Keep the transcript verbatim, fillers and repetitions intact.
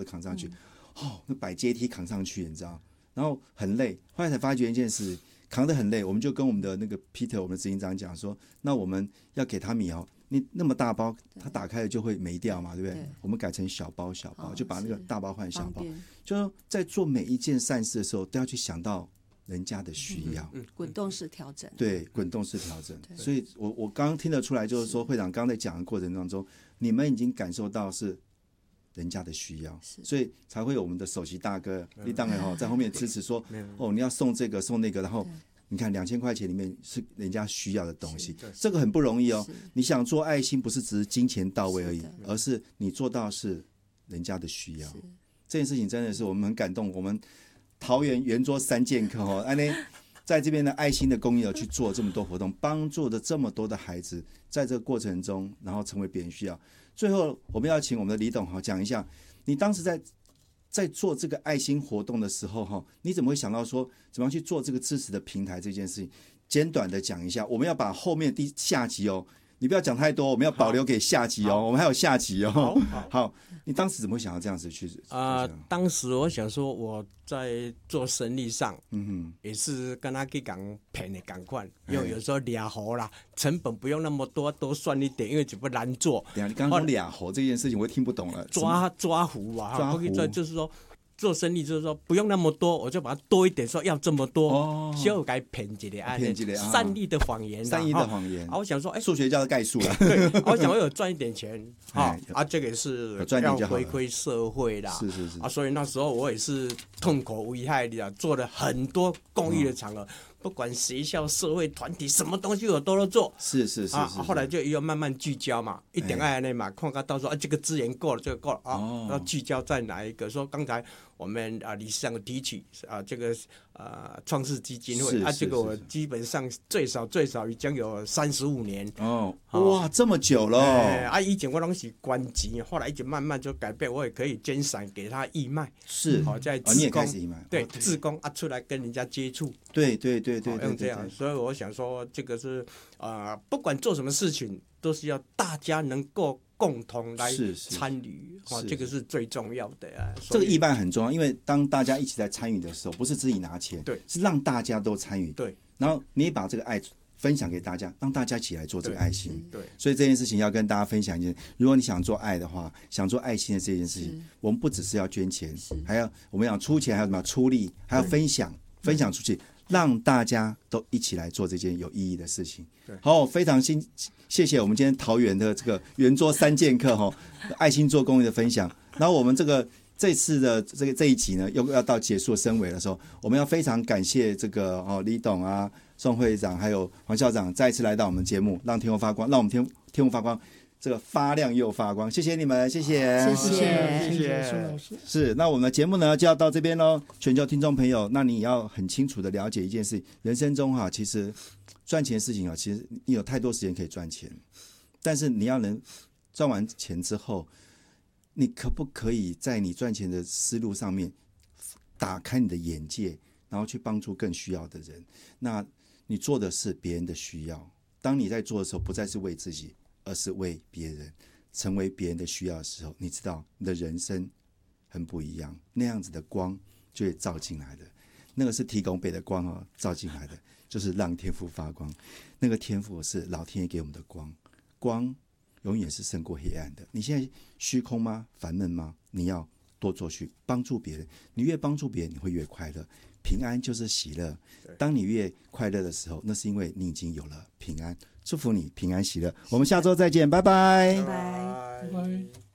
扛上去，嗯、哦，那摆阶梯扛上去，你知道，然后很累。后来才发觉一件事，扛得很累，我们就跟我们的那个 Peter， 我们的执行长讲说，那我们要给他米哦，你那么大包，它打开了就会没掉嘛，对不 对, 对？我们改成小包小包，就把那个大包换小包，就在做每一件善事的时候，都要去想到人家的需要， 嗯嗯、滚动式调整， 对，滚动式调整。所以我我刚刚听得出来，就是说会长刚才在讲的过程当中，你们已经感受到是人家的需要，所以才会有我们的首席大哥李当然哈在后面支持说，哦，你要送这个送那个，然后你看两千块钱里面是人家需要的东西，这个很不容易哦。你想做爱心，不是只是金钱到位而已，而是你做到是人家的需要。这件事情真的是我们很感动，我们。桃园圆桌三剑客哦，安内在这边的爱心的公益有去做这么多活动，帮助了这么多的孩子，在这个过程中，然后成为别人需要。最后，我们要请我们的李董哈讲一下，你当时在在做这个爱心活动的时候哈，你怎么会想到说怎么样去做这个支持的平台这件事情？简短的讲一下，我们要把后面第下集哦。你不要讲太多，我们要保留给下集哦。我们还有下集哦。好，好，好，你当时怎么会想要这样子去？ 啊、呃，当时我想说我在做生意上，嗯哼，也是跟他去讲便宜赶快，因为有时候俩活啦，成本不用那么多，多算一点，因为就不难做。 等一下，你刚刚说俩活这件事情，我也听不懂了。 抓抓胡啊， 抓胡就是说。做生意就是说不用那么多，我就把它多一点，说要这么多，哦，就该骗一个啊，骗一个善意的谎言， 善意的谎言。 啊，我想说，哎， 数学叫做概数啦。 对，我想我有赚一点钱啊，啊，这个是要回馈社会啦， 是是是啊，所以那时候我也是痛苦危害的，做了很多公益的场合。嗯，不管学校、社会团体，什么东西我都能做。 是是 是, 是、啊、 后来就要慢慢聚焦嘛，一点爱那嘛，看看到时候啊，这个资源够了，这个够了啊，哦，要聚焦在哪一个？说刚才我们啊理事长提起啊，这个啊创世基金会啊，这个我基本上最少最少已经有三十五年哦，哇，这么久了、 欸、啊！以前我都是关机，后来一直慢慢就改变，我也可以捐散给他义卖， 是好、哦、在志工、哦，你也开始义卖， 对，志工啊出来跟人家接触， 对对对对 对, 对, 对, 对， 用这样，所以我想说，这个是啊、呃，不管做什么事情，都是要大家能够共同来参与，哦，这个是最重要的啊。 这个义卖很重要，因为当大家一起在参与的时候，不是自己拿钱， 对， 是让大家都参与， 对， 然后你把这个爱分享给大家，让大家一起来做这个爱心， 对， 所以这件事情要跟大家分享一件，如果你想做爱的话，想做爱心的这件事情，我们不只是要捐钱，还要我们要出钱，还有什么出力，还要分享，分享出去。让大家都一起来做这件有意义的事情。好，非常谢谢我们今天桃园的这个圆桌三剑客哈，爱心做公益的分享。然后我们这个这次的这个这一集呢，又要到结束升尾的时候，我们要非常感谢这个哦李董啊、宋会长还有黄校长再次来到我们节目，让天空发光，让我们天天空发光。这个发亮又发光，谢谢你们，谢谢， 谢谢， 谢谢苏老师。 是，那我们的节目呢就要到这边喽。全球听众朋友，那你也要很清楚的了解一件事，人生中哈，其实赚钱的事情啊，其实你有太多时间可以赚钱，但是你要能赚完钱之后，你可不可以在你赚钱的思路上面打开你的眼界，然后去帮助更需要的人？那你做的是别人的需要，当你在做的时候，不再是为自己。而是为别人，成为别人的需要的时候，你知道你的人生很不一样，那样子的光就会照进来的，那个是提供北的光哦，照进来的就是让天父发光，那个天父是老天爷给我们的光，光永远是胜过黑暗的。你现在虚空吗？烦闷吗？你要多做去帮助别人，你越帮助别人，你会越快乐。平安就是喜乐，当你越快乐的时候，那是因为你已经有了平安。祝福你平安喜乐，我们下周再见，拜拜， 拜拜， 拜拜。